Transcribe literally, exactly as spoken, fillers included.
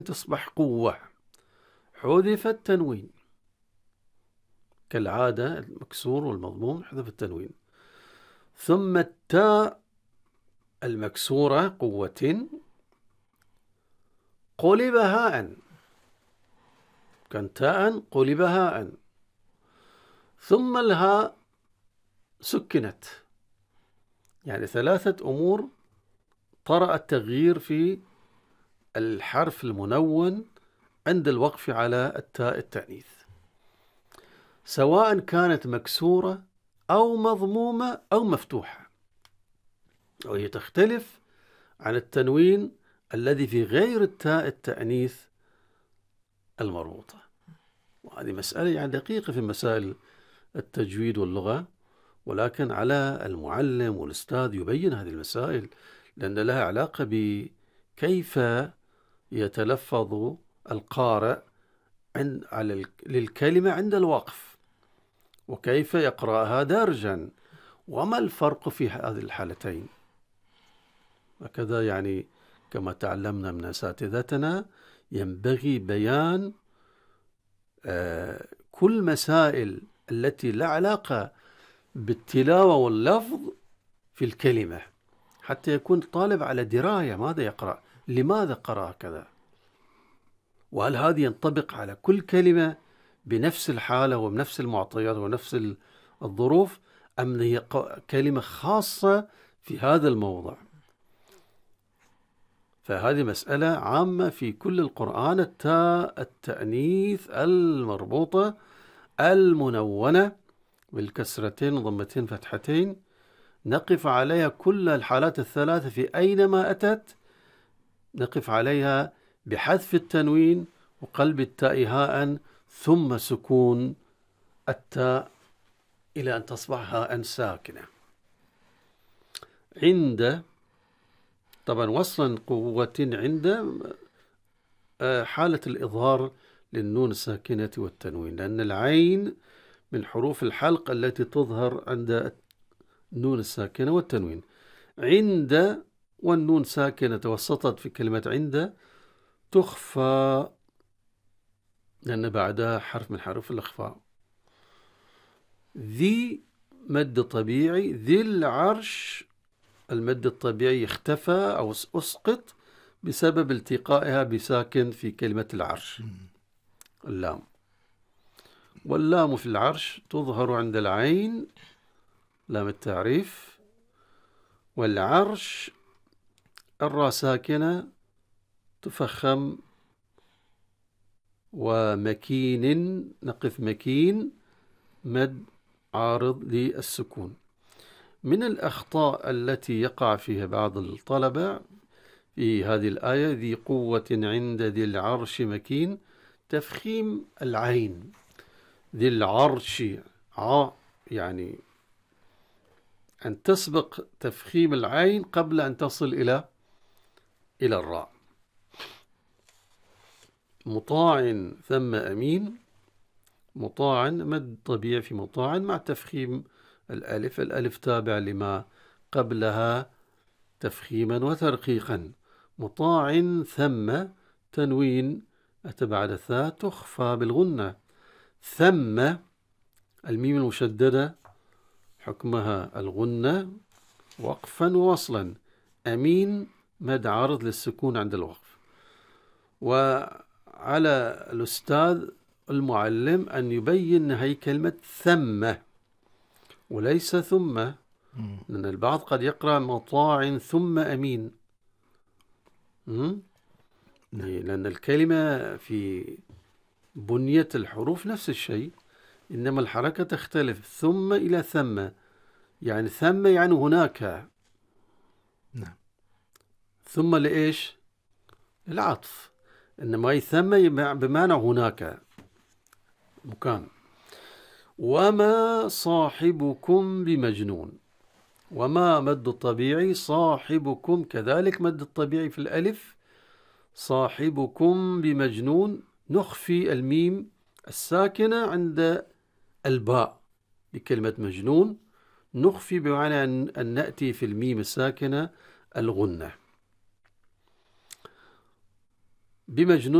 تصبح قوة، حذف التنوين كالعادة، المكسور والمضموم حذف التنوين. ثم التاء المكسورة قوة قلب هاء، كان تاء قلب هاء. ثم الهاء سكنت، يعني ثلاثة أمور طرأ التغيير في الحرف المنون عند الوقف على التاء التأنيث، سواء كانت مكسورة أو مضمومة أو مفتوحة، وهي تختلف عن التنوين الذي في غير التاء التأنيث المربوطة. وهذه مسألة يعني دقيقة في مسائل التجويد واللغة، ولكن على المعلم والأستاذ يبين هذه المسائل، لأن لها علاقة بكيف يتلفظ القارئ عند على للكلمة عند الوقف، وكيف يقرأها دارجا، وما الفرق في هذه الحالتين. وكذا يعني كما تعلمنا من أساتذتنا ينبغي بيان آه كل مسائل التي لا علاقة بالتلاوة واللفظ في الكلمة، حتى يكون الطالب على دراية ماذا يقرأ، لماذا قرأ كذا، وهل هذه ينطبق على كل كلمة بنفس الحالة وبنفس المعطيات ونفس الظروف، أم هي كلمة خاصة في هذا الموضع. فهذه مسألة عامة في كل القرآن، التاء التأنيث المربوطة المنونة بالكسرتين وضمتين فتحتين نقف عليها كل الحالات الثلاثة في أينما أتت، نقف عليها بحذف التنوين وقلب التاء هاء ثم سكون التاء إلى أن تصبح هاء ساكنة. عند طبعا وصلا قوة عند حالة الإظهار للنون الساكنة والتنوين، لأن العين من حروف الحلق التي تظهر عند النون الساكنة والتنوين. عند والنون ساكنة توسطت في كلمة عند تخفى، لأن بعدها حرف من حروف الإخفاء. ذي مد طبيعي، ذي العرش المد الطبيعي اختفى أو أسقط بسبب التقائها بساكن في كلمة العرش اللام، واللام في العرش تظهر عند العين لام التعريف، والعرش الراء ساكنة تفخم، ومكين نقف مكين مد عارض للسكون. من الأخطاء التي يقع فيها بعض الطلبة في هذه الآية ذي قوة عند ذي العرش مكين، تفخيم العين ذي العرش، ع يعني أن تسبق تفخيم العين قبل أن تصل إلى إلى الراء. مطاع ثم أمين، مطاع مد طبيعي في مطاع مع تفخيم الألف، الألف تابع لما قبلها تفخيما وترقيقا. مطاع ثم تنوين أتى بعد الثاء تخفى بالغنة. ثم الميم المشددة حكمها الغنة وقفا ووصلا. أمين مد عارض للسكون عند الوقف. وعلى الأستاذ المعلم أن يبين هي كلمة ثم وليس ثم، لأن البعض قد يقرأ مطاع ثم أمين، لأن الكلمة في بنية الحروف نفس الشيء، إنما الحركة تختلف. ثم إلى ثم، يعني ثم يعني هناك، نعم. ثم لإيش؟ العطف، إنما هي ثم بمعنى هناك مكان. وما صاحبكم بمجنون، وما مد الطبيعي، صاحبكم كذلك مد الطبيعي في الألف، صاحبكم بمجنون نخفي الميم الساكنة عند الباء بكلمة مجنون، نخفي بمعنى أن نأتي في الميم الساكنة الغنة. بمجنون